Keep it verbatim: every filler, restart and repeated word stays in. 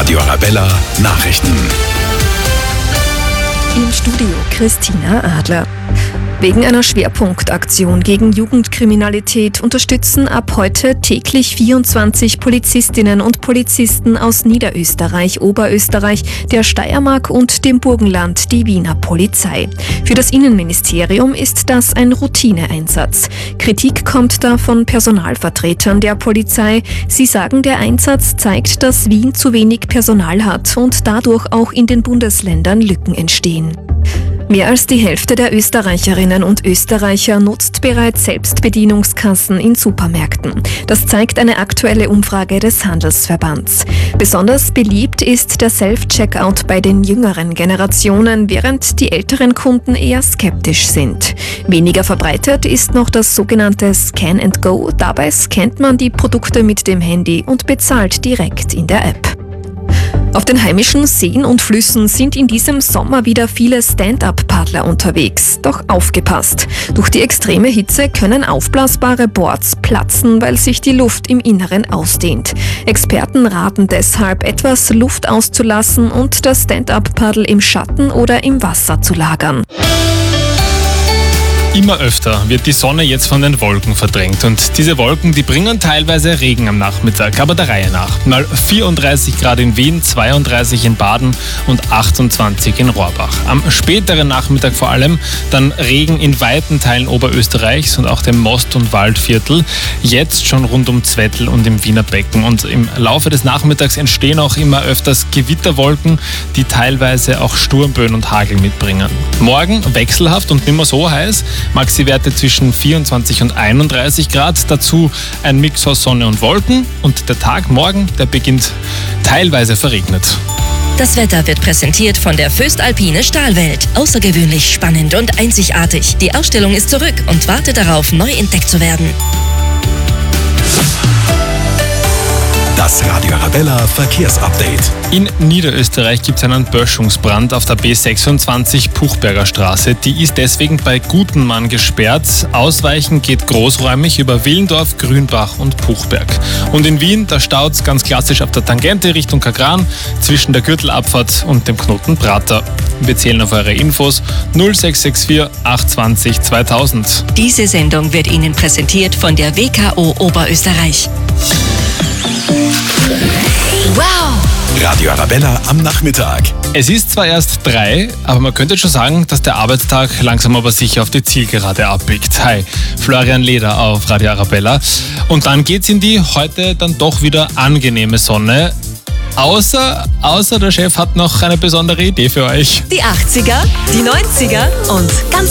Radio Arabella Nachrichten. Im Studio Christina Adler. Wegen einer Schwerpunktaktion gegen Jugendkriminalität unterstützen ab heute täglich vierundzwanzig Polizistinnen und Polizisten aus Niederösterreich, Oberösterreich, der Steiermark und dem Burgenland die Wiener Polizei. Für das Innenministerium ist das ein Routineeinsatz. Kritik kommt da von Personalvertretern der Polizei. Sie sagen, der Einsatz zeigt, dass Wien zu wenig Personal hat und dadurch auch in den Bundesländern Lücken entstehen. Mehr als die Hälfte der Österreicherinnen und Österreicher nutzt bereits Selbstbedienungskassen in Supermärkten. Das zeigt eine aktuelle Umfrage des Handelsverbands. Besonders beliebt ist der Self-Checkout bei den jüngeren Generationen, während die älteren Kunden eher skeptisch sind. Weniger verbreitet ist noch das sogenannte Scan and Go. Dabei scannt man die Produkte mit dem Handy und bezahlt direkt in der App. Auf den heimischen Seen und Flüssen sind in diesem Sommer wieder viele Stand-up-Paddler unterwegs. Doch aufgepasst! Durch die extreme Hitze können aufblasbare Boards platzen, weil sich die Luft im Inneren ausdehnt. Experten raten deshalb, etwas Luft auszulassen und das Stand-up-Paddel im Schatten oder im Wasser zu lagern. Immer öfter wird die Sonne jetzt von den Wolken verdrängt und diese Wolken, die bringen teilweise Regen am Nachmittag, aber der Reihe nach. Mal vierunddreißig Grad in Wien, zweiunddreißig in Baden und achtundzwanzig in Rohrbach. Am späteren Nachmittag vor allem dann Regen in weiten Teilen Oberösterreichs und auch dem Most- und Waldviertel. Jetzt schon rund um Zwettl und im Wiener Becken. Und im Laufe des Nachmittags entstehen auch immer öfters Gewitterwolken, die teilweise auch Sturmböen und Hagel mitbringen. Morgen wechselhaft und immer so heiß. Maxi-Werte zwischen vierundzwanzig und einunddreißig Grad, dazu ein Mix aus Sonne und Wolken und der Tag morgen, der beginnt teilweise verregnet. Das Wetter wird präsentiert von der Föstalpine Stahlwelt. Außergewöhnlich spannend und einzigartig. Die Ausstellung ist zurück und wartet darauf, neu entdeckt zu werden. Das Radio Arabella Verkehrsupdate. In Niederösterreich gibt es einen Böschungsbrand auf der B sechsundzwanzig Puchberger Straße. Die ist deswegen bei Gutenmann gesperrt. Ausweichen geht großräumig über Willendorf, Grünbach und Puchberg. Und in Wien, da staut es ganz klassisch auf der Tangente Richtung Kagran zwischen der Gürtelabfahrt und dem Knoten Prater. Wir zählen auf eure Infos null sechs sechs vier acht zwei null zweitausend. Diese Sendung wird Ihnen präsentiert von der W K O Oberösterreich. Wow! Radio Arabella am Nachmittag. Es ist zwar erst drei, aber man könnte schon sagen, dass der Arbeitstag langsam aber sicher auf die Zielgerade abbiegt. Hi, Florian Leder auf Radio Arabella. Und dann geht's in die heute dann doch wieder angenehme Sonne. Außer, außer der Chef hat noch eine besondere Idee für euch. Die achtziger, die neunziger und ganz